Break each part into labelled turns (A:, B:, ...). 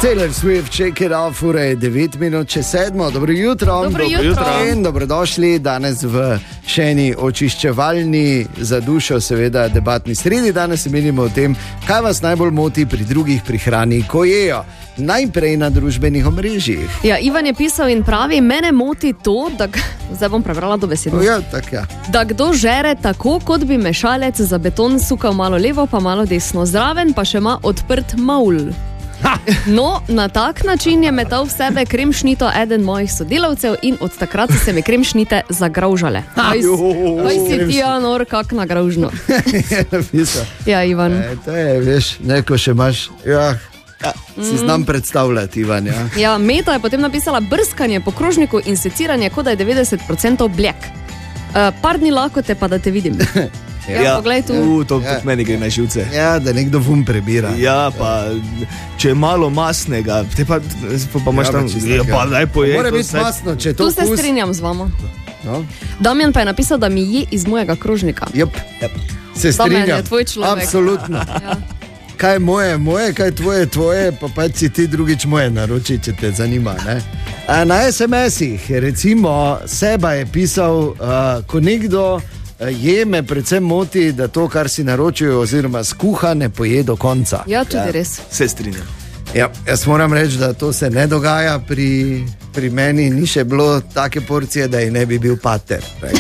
A: Taylor Swift, Shake It Off, ura je 9 minut čez 7. Dobro jutro.
B: Dobro jutro.
A: In dobrodošli danes v še eni očiščevalni za dušo, seveda debatni sredi. Danes se menimo o tem, kaj vas najbolj moti pri drugih pri hrani, ko jejo. Najprej na družbenih omrežjih.
B: Ja, Ivan je pisal in pravi, mene moti to, da... Zdaj bom prebrala to besedo.
A: Ja, tak, ja.
B: Da kdo žere tako, kot bi mešalec za beton sukal malo levo, pa malo desno. Zraven pa še ima odprt maul. No, na tak način je metal v sebe kremšnito eden mojih sodelavcev in od takrat so se mi kremšnite zagraužale. Kaj si ti, Anor, kak nagraužno? Ja, Ivan.
A: To je, veš, neko še imaš... Ja. Si znam predstavljati, Ivan. Ja.
B: Ja, Meta je potem napisala brskanje po krožniku in seciranje, kot da je 90% bljek. Par dni lakote pa, da te vidim. Ja, poglej tu.
C: To meni gre na živce.
A: Ja, da nekdo vum prebira.
C: Ja, pa če je malo masnega, te pa imaš tam... Ja, pa daj pojej.
A: Mora biti masno, če to
B: tu se strinjam z vama.
A: No.
B: Damjan pa je napisal, da mi je iz mojega krožnika.
A: Jep. Se strinjam.
B: Damjan je tvoj človek.
A: Absolutno. Ja. Kaj je moje, kaj je tvoje, pa pač si ti drugič moje naroči, če te zanima. Ne? Na SMS-ih, recimo, Seba je pisal, ko nekdo je, me predvsem moti, da to, kar si naročijo oziroma skuha, ne poje do konca.
B: Ja, tudi res.
C: Se strinjam.
A: Ja, jaz moram reči, da to se ne dogaja pri meni, ni še bilo take porcije, da ji ne bi bil pater.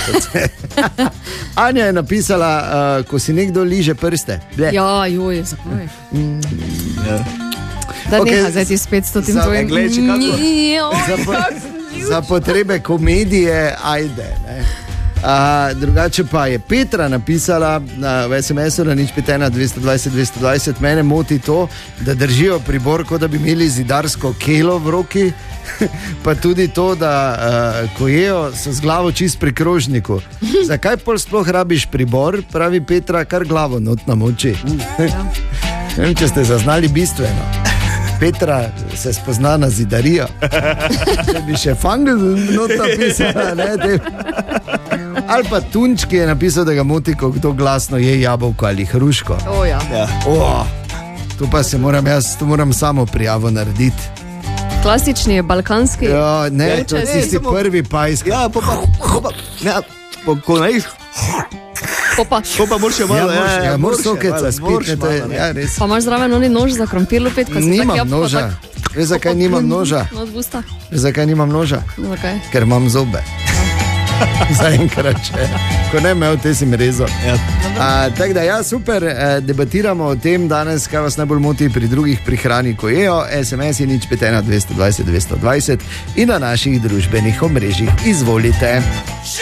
A: Anja je napisala, ko si nekdo liže prste. Ble.
B: Ja, joj, zakaj?
C: Ja.
B: Da neha zdaj ti spet s tem tvojim.
A: Za potrebe komedije, ajde. Ne? Drugače pa je Petra napisala v SMS-u na 051-220-220, mene moti to, da držijo pribor, kot da bi imeli zidarsko kelo v roki, pa tudi to, da ko jejo, so z glavo čist pri krožniku. Zakaj pol sploh rabiš pribor, pravi Petra, kar glavo not namoči. Ne vem, če ste zaznali bistveno. Petra se spozna na zidarijo. Če bi še fangl not napisala, ne, ali pa Tunčki je napisal, da ga moti, ko kdo glasno je jabolko ali hruško.
B: Ja.
A: To pa se moram samo prijavo narediti.
B: Klasični balkanski.
A: Ja, ne, to si ti prvi pajski.
C: Ja, ko naiš. Pa moraš še malo.
A: Ja, moraš sokeca spiti. Ja, res.
B: Pa imaš zraven oni nož za krompir lupit, ko si
A: nimam
B: tak
A: noža. Veš, zakaj nimam noža? Zakaj nimam noža?
B: Zakaj?
A: Ker imam zobe. Zaenkrat če. Ko ne imel, te si mi rezal.
C: Ja.
A: Tako da, ja, super, debatiramo o tem danes, kaj vas najbolj moti pri drugih pri hrani, ko jejo. SMS je 051-220-220 in na naših družbenih omrežjih. Izvolite.